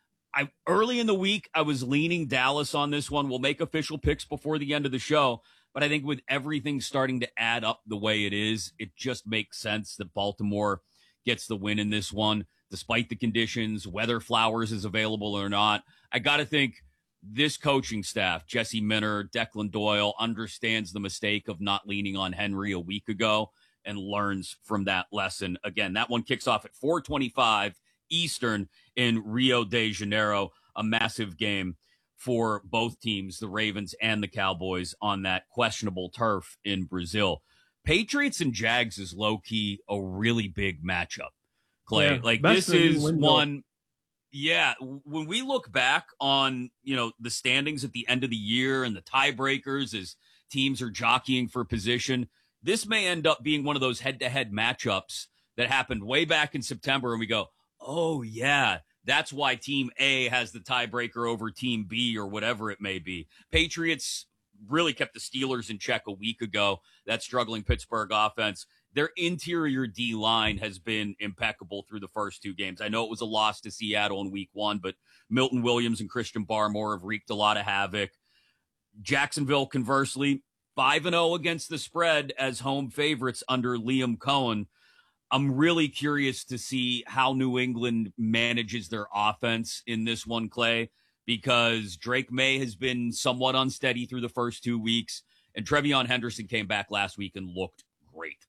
I early in the week, I was leaning Dallas on this one. We'll make official picks before the end of the show. But I think with everything starting to add up the way it is, it just makes sense that Baltimore gets the win in this one, despite the conditions, whether Flowers is available or not. I got to think this coaching staff, Jesse Minter, Declan Doyle, understands the mistake of not leaning on Henry a week ago and learns from that lesson. Again, that one kicks off at four twenty-five Eastern in Rio de Janeiro, a massive game for both teams, the Ravens and the Cowboys, on that questionable turf in Brazil. Patriots and Jags is low-key a really big matchup, Clay. Yeah, like, this is one, yeah, when we look back on, you know, the standings at the end of the year and the tiebreakers as teams are jockeying for position, this may end up being one of those head-to-head matchups that happened way back in September, and we go, oh, yeah, that's why Team A has the tiebreaker over Team B or whatever it may be. Patriots really kept the Steelers in check a week ago, that struggling Pittsburgh offense. Their interior D-line has been impeccable through the first two games. I know it was a loss to Seattle in week one, but Milton Williams and Christian Barmore have wreaked a lot of havoc. Jacksonville, conversely, five and oh against the spread as home favorites under Liam Cohen. I'm really curious to see how New England manages their offense in this one, Clay, because Drake May has been somewhat unsteady through the first two weeks, and Trevion Henderson came back last week and looked great.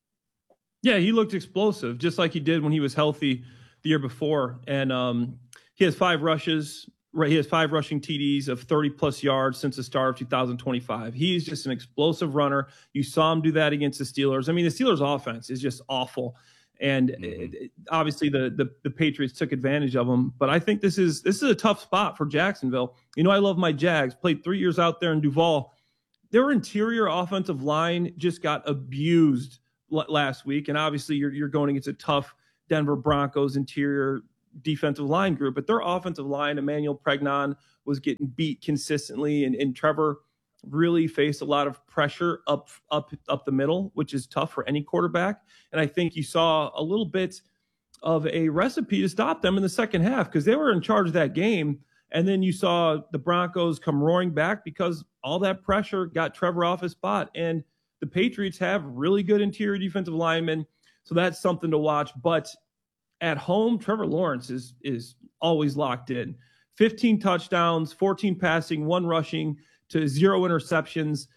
Yeah, he looked explosive, just like he did when he was healthy the year before. And um, He has five rushes. Right, he has five rushing T Ds of thirty plus yards since the start of two thousand twenty-five. He's just an explosive runner. You saw him do that against the Steelers. I mean, the Steelers' offense is just awful, and mm-hmm. it, obviously the, the the Patriots took advantage of him. But I think this is this is a tough spot for Jacksonville. You know, I love my Jags. Played three years out there in Duval. Their interior offensive line just got abused l- last week, and obviously you're you're going against a tough Denver Broncos interior defensive line group, but their offensive line, Emmanuel Pregnon, was getting beat consistently, and, and Trevor really faced a lot of pressure up up up the middle, which is tough for any quarterback. And I think you saw a little bit of a recipe to stop them in the second half because they were in charge of that game. And then you saw the Broncos come roaring back because all that pressure got Trevor off his spot. And the Patriots have really good interior defensive linemen, so that's something to watch. But at home, Trevor Lawrence is is always locked in. fifteen touchdowns, fourteen passing, one rushing to zero interceptions.